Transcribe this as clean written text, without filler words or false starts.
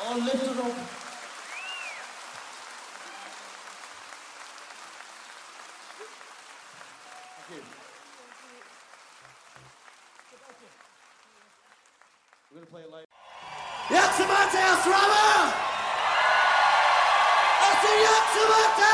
All lifted up. Thank you. We're gonna play it live. Jak se máte, Ostrava? Asi jak se máte?